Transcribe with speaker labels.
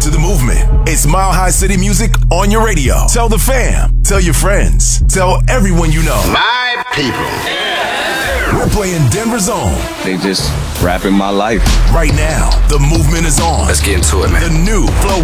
Speaker 1: to the movement. It's Mile High City Music on your radio. Tell the fam, tell your friends, tell everyone you know.
Speaker 2: My people.
Speaker 1: We're playing Denver's own.
Speaker 3: They just rapping my life.
Speaker 1: Right now, the movement is on.
Speaker 2: Let's get into it, man.
Speaker 1: The new Flow